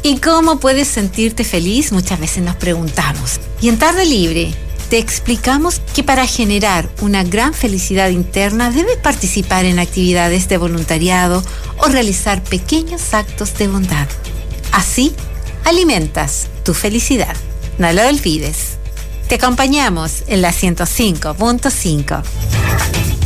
¿Y cómo puedes sentirte feliz? Muchas veces nos preguntamos. Y en Tarde Libre te explicamos que para generar una gran felicidad interna debes participar en actividades de voluntariado o realizar pequeños actos de bondad. Así, alimentas tu felicidad. No lo olvides. Te acompañamos en la 105.5.